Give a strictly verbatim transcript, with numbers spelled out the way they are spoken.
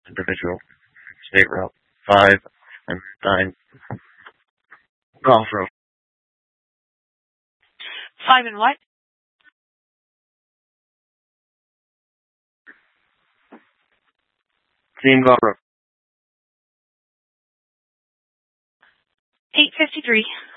individual, State Route five and nine, Golf Road. Five and what? Team Golf Road. eight fifty-three.